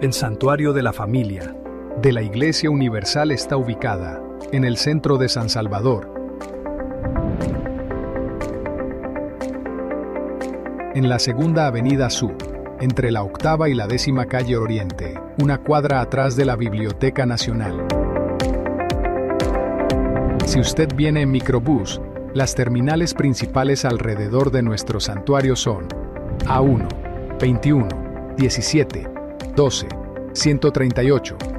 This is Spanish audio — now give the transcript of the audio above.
El Santuario de la Familia de la Iglesia Universal está ubicada en el centro de San Salvador, en la Segunda Avenida Sur, entre la 8ª y la 10ª calle Oriente, una cuadra atrás de la Biblioteca Nacional. Si usted viene en microbús, las terminales principales alrededor de nuestro santuario son A1, 21, 17, 12, 138,